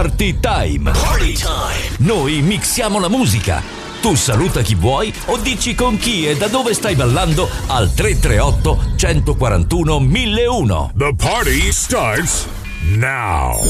Party Time. Party Time. Noi mixiamo la musica. Tu saluta chi vuoi o dici con chi e da dove stai ballando al 338 141 1001. The party starts now.